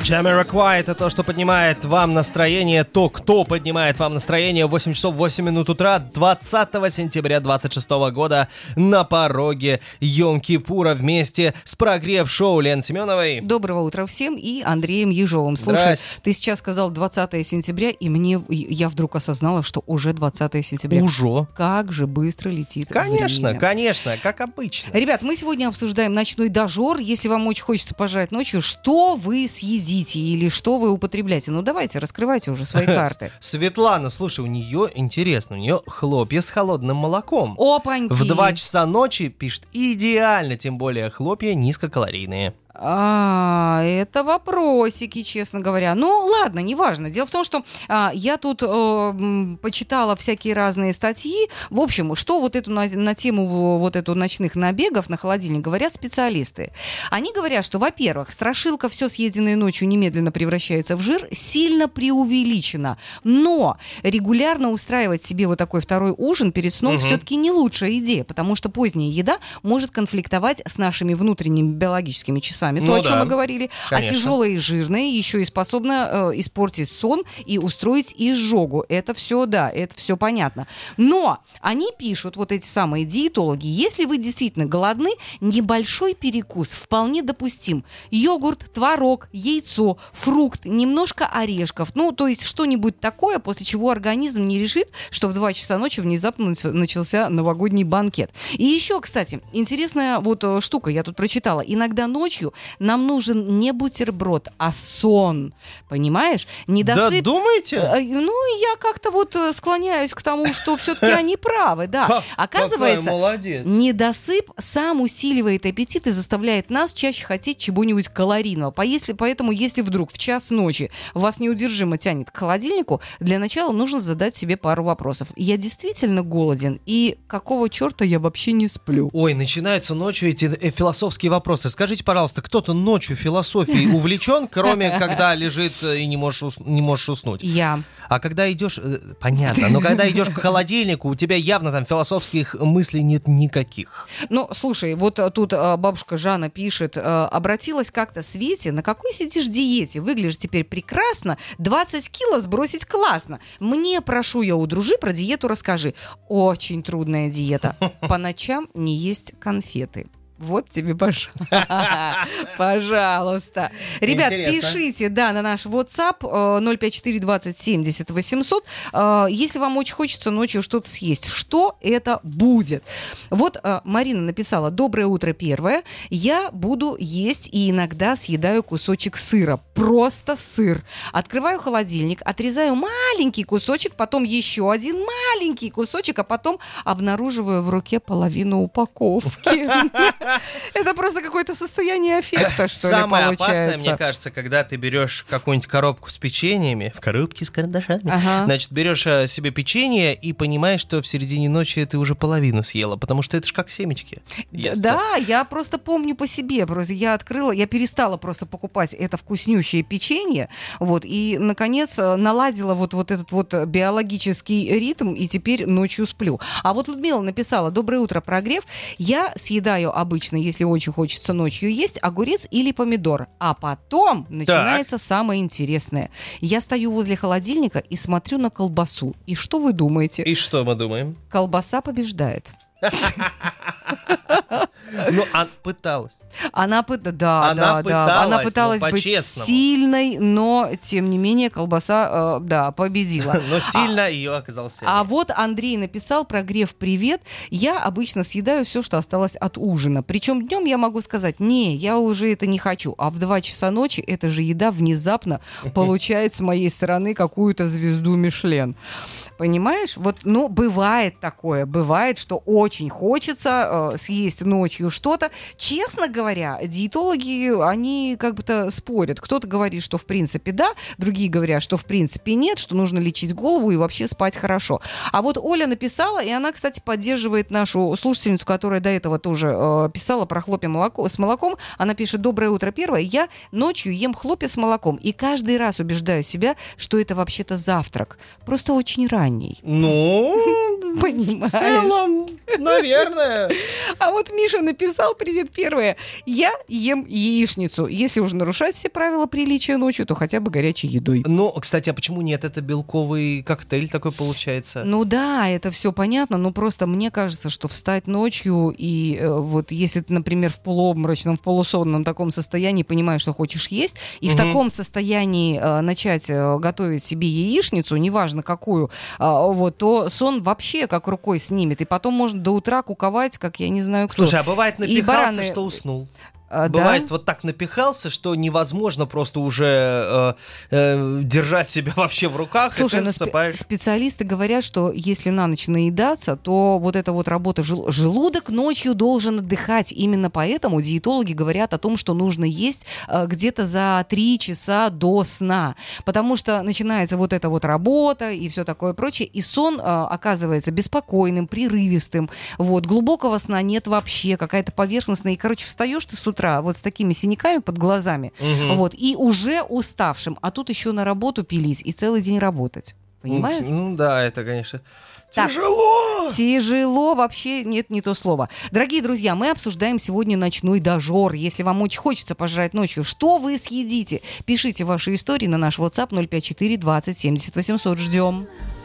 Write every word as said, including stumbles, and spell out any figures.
Jamiroquai — это то, что поднимает вам настроение, то, кто поднимает вам настроение. восемь часов восемь минут утра, двадцатого сентября двадцать шестого года, на пороге Йом-Кипура вместе с прогрев-шоу Лены Семеновой. Доброго утра всем и Андреем Ежовым. Слушай, Здрасте. Ты сейчас сказал двадцатого сентября, и мне я вдруг осознала, что уже двадцатого сентября. Уже? Как же быстро летит Конечно, время. конечно, как обычно. Ребят, мы сегодня обсуждаем ночной дожор. Если вам очень хочется пожрать ночью, что вы съедите или что вы употребляете? Ну давайте, раскрывайте уже свои карты. Светлана, слушай, у нее интересно, у нее хлопья с холодным молоком. Опаньки. В два часа ночи, пишет, идеально, тем более хлопья низкокалорийные. А, это вопросики, честно говоря. Ну, ладно, неважно. Дело в том, что а, я тут э, почитала всякие разные статьи. В общем, что вот эту на, на тему вот эту ночных набегов на холодильник говорят специалисты. Они говорят, что, во-первых, страшилка «все съеденное ночью немедленно превращается в жир» сильно преувеличена. Но регулярно устраивать себе вот такой второй ужин перед сном угу. все-таки не лучшая идея, потому что поздняя еда может конфликтовать с нашими внутренними биологическими часами. То, ну, о чем да. мы говорили. Конечно. А тяжелое и жирное еще и способно э, испортить сон и устроить изжогу. Это все, да, это все понятно. Но они пишут, вот эти самые диетологи, если вы действительно голодны, небольшой перекус вполне допустим. Йогурт, творог, яйцо, фрукт, немножко орешков. Ну, то есть что-нибудь такое, после чего организм не решит, что в два часа ночи внезапно начался новогодний банкет. И еще, кстати, интересная вот штука, я тут прочитала. Иногда ночью нам нужен не бутерброд, а сон. Понимаешь? Недосып... Да думаете? Ну, я как-то вот склоняюсь к тому, что все-таки они правы, да. Оказывается, недосып сам усиливает аппетит и заставляет нас чаще хотеть чего-нибудь калорийного. Поэтому, если вдруг в час ночи вас неудержимо тянет к холодильнику, для начала нужно задать себе пару вопросов. Я действительно голоден? И какого черта я вообще не сплю? Ой, начинаются ночью эти философские вопросы. Скажите, пожалуйста, кто-то ночью философией увлечен, кроме когда лежит и не можешь, ус- не можешь уснуть? Я. А когда идешь, э, понятно, но когда идешь к холодильнику, у тебя явно там философских мыслей нет никаких. Ну, слушай, вот тут э, бабушка Жанна пишет, э, обратилась как-то Свете, на какой сидишь диете? Выглядишь теперь прекрасно, двадцать кило сбросить классно. Мне, прошу я у дружи, про диету расскажи. Очень трудная диета. По ночам не есть конфеты. Вот тебе, пожалуйста. Пожалуйста. Ребят, интересно. Пишите, да, на наш WhatsApp ноль пять четыре двадцать семьдесят восемьсот. Если вам очень хочется ночью что-то съесть, что это будет? Вот Марина написала: доброе утро, первое. Я буду есть и иногда съедаю кусочек сыра. Просто сыр. Открываю холодильник, отрезаю маленький кусочек, потом еще один маленький кусочек, а потом обнаруживаю в руке половину упаковки. Это просто какое-то состояние аффекта, что Самое ли, получается. опасное, мне кажется, когда ты берешь какую-нибудь коробку с печеньями, в коробке с карандашами, ага. значит, берешь себе печенье и понимаешь, что в середине ночи ты уже половину съела, потому что это же как семечки. Естся. Да, я просто помню по себе. Просто я открыла, я перестала просто покупать это вкуснющее печенье, вот, и, наконец, наладила вот, вот этот вот биологический ритм, и теперь ночью сплю. А вот Людмила написала: доброе утро, прогрев. Я съедаю обычно, если очень хочется ночью есть, огурец или помидор. А потом начинается так. самое интересное. Я стою возле холодильника и смотрю на колбасу. И что вы думаете? И что мы думаем? Колбаса побеждает. Ну, она пыталась. Она, пы- да, она да, пыталась, да. Она пыталась ну, быть сильной, но, тем не менее, колбаса, э, да, победила. Но сильно ее оказался. А вот Андрей написал: прогрев, привет. Я обычно съедаю все, что осталось от ужина. Причем днем я могу сказать: не, я уже это не хочу. А в два часа ночи эта же еда внезапно получает с моей стороны какую-то звезду Мишлен. Понимаешь? Вот, ну, бывает такое. Бывает, что очень хочется э, съесть ночью что-то. Честно говоря, диетологи, они как бы-то спорят. Кто-то говорит, что в принципе да, другие говорят, что в принципе нет, что нужно лечить голову и вообще спать хорошо. А вот Оля написала, и она, кстати, поддерживает нашу слушательницу, которая до этого тоже э, писала про хлопья молоко, с молоком. Она пишет: доброе утро, первое. Я ночью ем хлопья с молоком и каждый раз убеждаю себя, что это вообще-то завтрак. Просто очень ранний. Ну, понимаешь? В целом, наверное. А вот Миша написал, привет, первое. Я ем яичницу. Если уже нарушать все правила приличия ночью, то хотя бы горячей едой. Ну, кстати, а почему нет? Это белковый коктейль такой получается. Ну да, это все понятно, но просто мне кажется, что встать ночью и э, вот если ты, например, в полуобморочном, в полусонном таком состоянии понимаешь, что хочешь есть, и угу. в таком состоянии э, начать э, готовить себе яичницу, неважно какую, э, вот, то сон вообще как рукой снимет, и потом можно до утра куковать, как я не знаю кто. Слушай, а бывает напихался, бараны... что уснул? А, Бывает, да? вот так напихался, что невозможно просто уже э, э, держать себя вообще в руках. Слушай, и ты спе- специалисты говорят, что если на ночь наедаться, то вот эта вот работа жел- желудок ночью должен отдыхать. Именно поэтому диетологи говорят о том, что нужно есть э, где-то за три часа до сна. Потому что начинается вот эта вот работа и все такое прочее, и сон э, оказывается беспокойным, прерывистым. Вот, глубокого сна нет вообще, какая-то поверхностная. И, короче, встаешь ты с утра вот с такими синяками под глазами, угу. вот, и уже уставшим, а тут еще на работу пилить и целый день работать. Понимаешь? Ну, ну да, это, конечно, так, тяжело. Тяжело вообще, нет, не то слово. Дорогие друзья, мы обсуждаем сегодня ночной дожор. Если вам очень хочется пожрать ночью, что вы съедите? Пишите ваши истории на наш WhatsApp ноль пять четыре двадцать семьдесят восемьсот. Ждем.